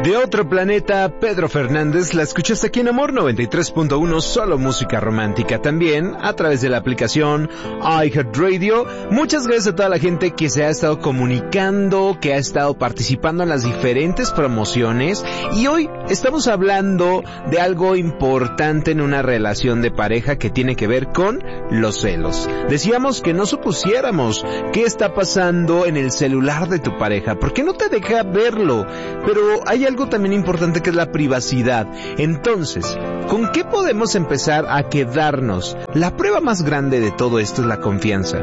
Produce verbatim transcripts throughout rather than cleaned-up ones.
De otro planeta, Pedro Fernández, la escuchaste aquí en Amor noventa y tres punto uno, solo música romántica. También a través de la aplicación iHeartRadio. Muchas gracias a toda la gente que se ha estado comunicando, que ha estado participando en las diferentes promociones. Y hoy estamos hablando de algo importante en una relación de pareja que tiene que ver con los celos. Decíamos que no supusiéramos qué está pasando en el celular de tu pareja, porque no te deja verlo. Pero hay algo también importante que es la privacidad. Entonces, ¿con qué podemos empezar a quedarnos? La prueba más grande de todo esto es la confianza.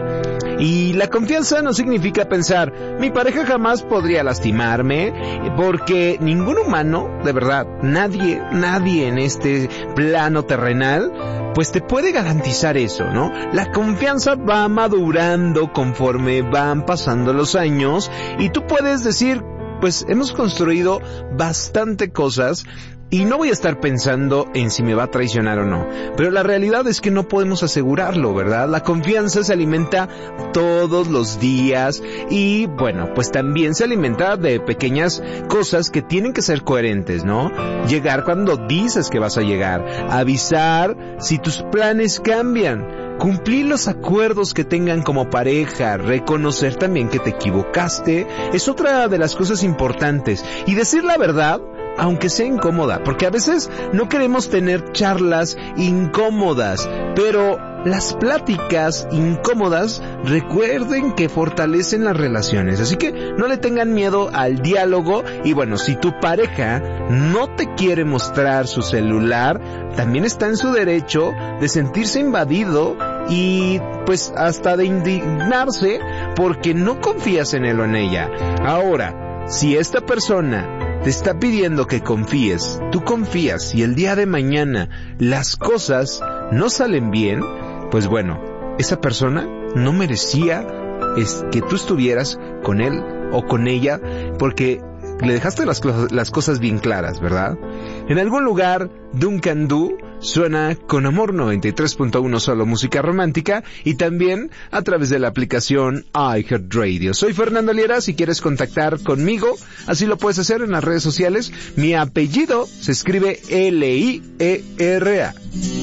Y la confianza no significa pensar, mi pareja jamás podría lastimarme, porque ningún humano, de verdad, nadie, nadie en este plano terrenal, pues te puede garantizar eso, ¿no? La confianza va madurando conforme van pasando los años y tú puedes decir, pues hemos construido bastante cosas y no voy a estar pensando en si me va a traicionar o no. Pero la realidad es que no podemos asegurarlo, ¿verdad? La confianza se alimenta todos los días y, bueno, pues también se alimenta de pequeñas cosas que tienen que ser coherentes, ¿no? Llegar cuando dices que vas a llegar, avisar si tus planes cambian, cumplir los acuerdos que tengan como pareja, reconocer también que te equivocaste, es otra de las cosas importantes. Y decir la verdad, aunque sea incómoda, porque a veces no queremos tener charlas incómodas, pero las pláticas incómodas, recuerden que fortalecen las relaciones, así que no le tengan miedo al diálogo. Y bueno, si tu pareja no te quiere mostrar su celular, también está en su derecho de sentirse invadido y pues hasta de indignarse porque no confías en él o en ella. Ahora, si esta persona te está pidiendo que confíes, tú confías y el día de mañana las cosas no salen bien, pues bueno, esa persona no merecía es que tú estuvieras con él o con ella porque le dejaste las, las cosas bien claras, ¿verdad? En algún lugar, Duncan Du suena con Amor noventa y tres punto uno, solo música romántica, y también a través de la aplicación iHeartRadio. Soy Fernando Liera. Si quieres contactar conmigo, así lo puedes hacer en las redes sociales. Mi apellido se escribe L I E R A.